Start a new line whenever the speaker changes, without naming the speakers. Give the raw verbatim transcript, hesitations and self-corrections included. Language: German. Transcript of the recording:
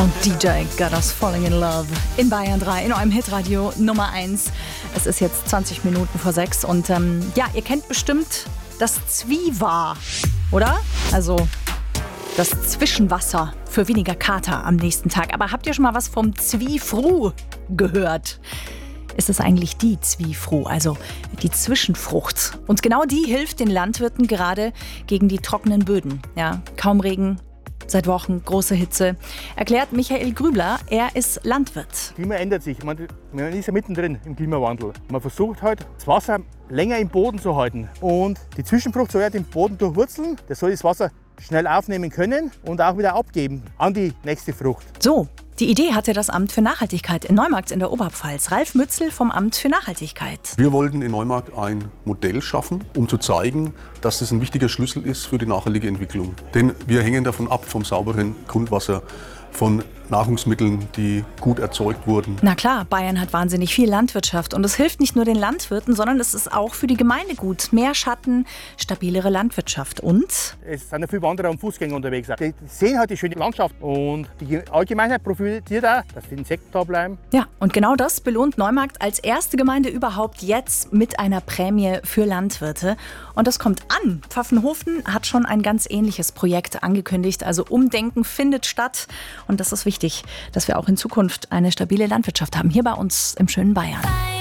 D J Got Us Falling in Love in Bayern drei, in eurem Hitradio Nummer eins. Es ist jetzt zwanzig Minuten vor sechs und ähm, ja, ihr kennt bestimmt das Zwiewa, oder? Also das Zwischenwasser für weniger Kater am nächsten Tag. Aber habt ihr schon mal was vom Zwiefru gehört? Ist es eigentlich die Zwiefru, also die Zwischenfrucht? Und genau die hilft den Landwirten gerade gegen die trockenen Böden. Ja, kaum Regen, seit Wochen große Hitze. Erklärt Michael Grübler, er ist Landwirt.
Das Klima ändert sich. Man, man ist ja mittendrin im Klimawandel. Man versucht halt, das Wasser länger im Boden zu halten. Und die Zwischenfrucht soll ja den Boden durchwurzeln. Das soll das Wasser schnell aufnehmen können und auch wieder abgeben an die nächste Frucht.
So, die Idee hatte das Amt für Nachhaltigkeit in Neumarkt in der Oberpfalz. Ralf Mützel vom Amt für Nachhaltigkeit.
Wir wollten in Neumarkt ein Modell schaffen, um zu zeigen, dass das ein wichtiger Schlüssel ist für die nachhaltige Entwicklung. Denn wir hängen davon ab, vom sauberen Grundwasser, von Nahrungsmitteln, die gut erzeugt wurden.
Na klar, Bayern hat wahnsinnig viel Landwirtschaft und es hilft nicht nur den Landwirten, sondern es ist auch für die Gemeinde gut. Mehr Schatten, stabilere Landwirtschaft und?
Es sind ja viele Wanderer und Fußgänger unterwegs. Die sehen halt die schöne Landschaft und die Allgemeinheit profitiert auch, dass die Insekten da bleiben.
Ja, und genau das belohnt Neumarkt als erste Gemeinde überhaupt jetzt mit einer Prämie für Landwirte. Und das kommt an. Pfaffenhofen hat schon ein ganz ähnliches Projekt angekündigt. Also Umdenken findet statt und das ist wichtig, dass wir auch in Zukunft eine stabile Landwirtschaft haben, hier bei uns im schönen Bayern.